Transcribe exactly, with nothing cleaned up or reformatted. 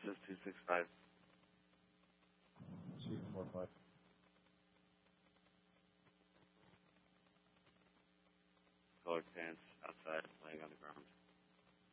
says two six five. Chief four five. Colored pants outside, laying on the ground.